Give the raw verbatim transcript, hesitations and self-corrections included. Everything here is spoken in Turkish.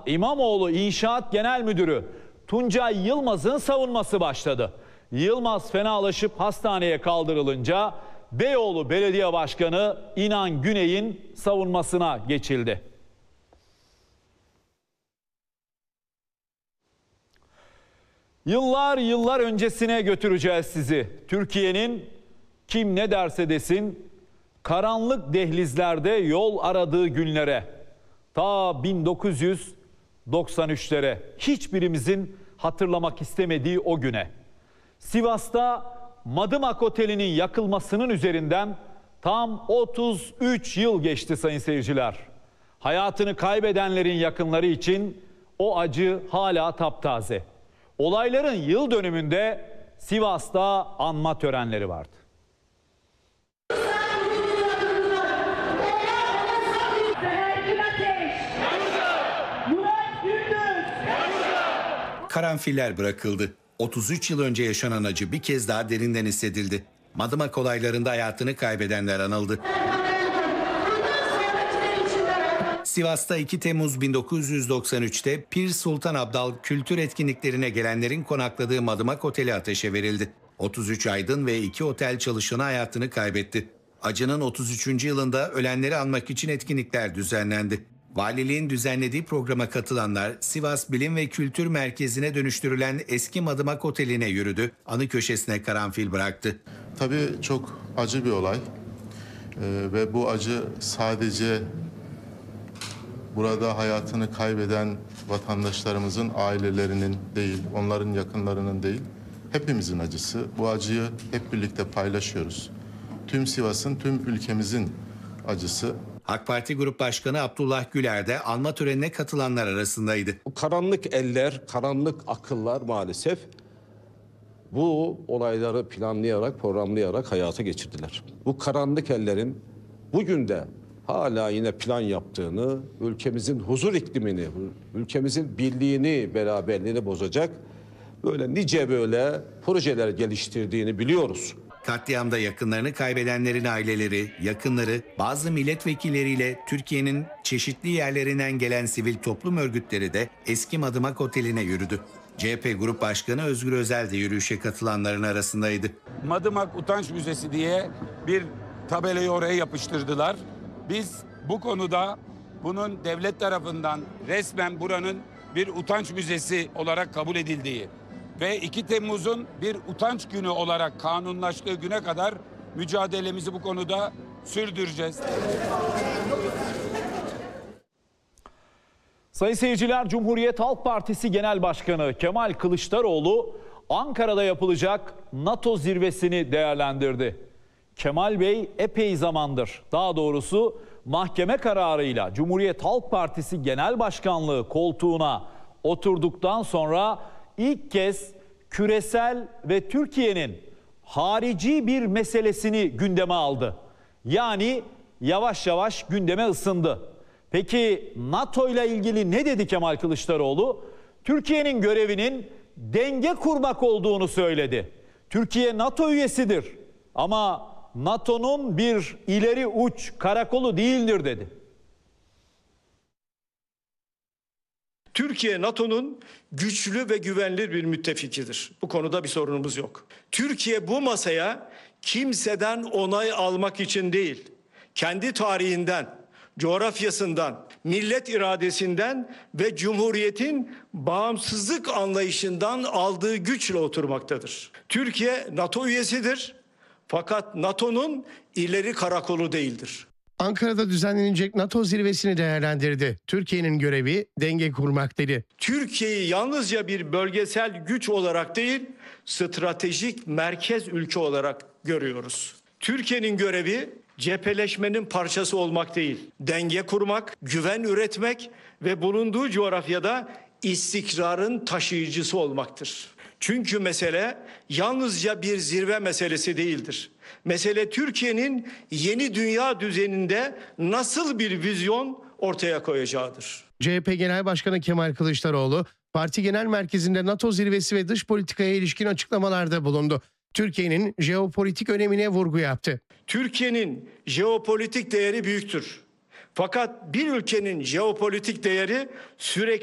İmamoğlu İnşaat Genel Müdürü Tuncay Yılmaz'ın savunması başladı. Yılmaz fenalaşıp hastaneye kaldırılınca Beyoğlu Belediye Başkanı İnan Güney'in savunmasına geçildi. Yıllar yıllar öncesine götüreceğiz sizi. Türkiye'nin kim ne derse desin karanlık dehlizlerde yol aradığı günlere, ta bin dokuz yüz doksan üçlere, hiçbirimizin hatırlamak istemediği o güne. Sivas'ta Madımak Oteli'nin yakılmasının üzerinden tam otuz üç yıl geçti sayın seyirciler. Hayatını kaybedenlerin yakınları için o acı hala taptaze. Olayların yıl dönümünde Sivas'ta anma törenleri vardı. Karanfiller bırakıldı. otuz üç yıl önce yaşanan acı bir kez daha derinden hissedildi. Madımak olaylarında hayatını kaybedenler anıldı. Sivas'ta iki Temmuz bin dokuz yüz doksan üç'te Pir Sultan Abdal kültür etkinliklerine gelenlerin konakladığı Madımak Oteli ateşe verildi. otuz üç aydın ve iki otel çalışanı hayatını kaybetti. Acının otuz üçüncü yılında ölenleri anmak için etkinlikler düzenlendi. Valiliğin düzenlediği programa katılanlar Sivas Bilim ve Kültür Merkezi'ne dönüştürülen eski Madımak Oteli'ne yürüdü. Anı köşesine karanfil bıraktı. Tabii çok acı bir olay ee, ve bu acı sadece burada hayatını kaybeden vatandaşlarımızın ailelerinin değil, onların yakınlarının değil, hepimizin acısı. Bu acıyı hep birlikte paylaşıyoruz. Tüm Sivas'ın, tüm ülkemizin acısı. AK Parti Grup Başkanı Abdullah Güler de anma törenine katılanlar arasındaydı. Bu karanlık eller, karanlık akıllar maalesef bu olayları planlayarak, programlayarak hayata geçirdiler. Bu karanlık ellerin bugün de hala yine plan yaptığını, ülkemizin huzur iklimini, ülkemizin birliğini, beraberliğini bozacak böyle nice böyle projeler geliştirdiğini biliyoruz. Katliamda yakınlarını kaybedenlerin aileleri, yakınları, bazı milletvekilleriyle Türkiye'nin çeşitli yerlerinden gelen sivil toplum örgütleri de eski Madımak Oteli'ne yürüdü. C H P Grup Başkanı Özgür Özel de yürüyüşe katılanların arasındaydı. Madımak Utanç Müzesi diye bir tabelayı oraya yapıştırdılar. Biz bu konuda bunun devlet tarafından resmen buranın bir utanç müzesi olarak kabul edildiği ve iki Temmuz'un bir utanç günü olarak kanunlaştığı güne kadar mücadelemizi bu konuda sürdüreceğiz. Sayın seyirciler, Cumhuriyet Halk Partisi Genel Başkanı Kemal Kılıçdaroğlu Ankara'da yapılacak NATO zirvesini değerlendirdi. Kemal Bey epey zamandır, daha doğrusu mahkeme kararıyla Cumhuriyet Halk Partisi Genel Başkanlığı koltuğuna oturduktan sonra ilk kez küresel ve Türkiye'nin harici bir meselesini gündeme aldı. Yani yavaş yavaş gündeme ısındı. Peki NATO ile ilgili ne dedi Kemal Kılıçdaroğlu? Türkiye'nin görevinin denge kurmak olduğunu söyledi. Türkiye NATO üyesidir ama NATO'nun bir ileri uç karakolu değildir dedi. Türkiye NATO'nun güçlü ve güvenilir bir müttefikidir. Bu konuda bir sorunumuz yok. Türkiye bu masaya kimseden onay almak için değil, kendi tarihinden, coğrafyasından, millet iradesinden ve Cumhuriyet'in bağımsızlık anlayışından aldığı güçle oturmaktadır. Türkiye NATO üyesidir fakat NATO'nun ileri karakolu değildir. Ankara'da düzenlenecek NATO zirvesini değerlendirdi. Türkiye'nin görevi denge kurmak dedi. Türkiye'yi yalnızca bir bölgesel güç olarak değil, stratejik merkez ülke olarak görüyoruz. Türkiye'nin görevi cepheleşmenin parçası olmak değil, denge kurmak, güven üretmek ve bulunduğu coğrafyada istikrarın taşıyıcısı olmaktır. Çünkü mesele yalnızca bir zirve meselesi değildir. Mesele Türkiye'nin yeni dünya düzeninde nasıl bir vizyon ortaya koyacağıdır. C H P Genel Başkanı Kemal Kılıçdaroğlu, parti genel merkezinde NATO zirvesi ve dış politikaya ilişkin açıklamalarda bulundu. Türkiye'nin jeopolitik önemine vurgu yaptı. Türkiye'nin jeopolitik değeri büyüktür. Fakat bir ülkenin jeopolitik değeri sürekli